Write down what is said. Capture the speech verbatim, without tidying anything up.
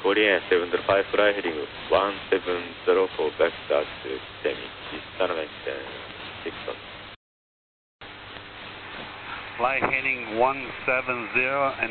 Korean seven zero five fly heading one seven zero for backstart to Semi. China maintain six one. Fly heading one seven zero and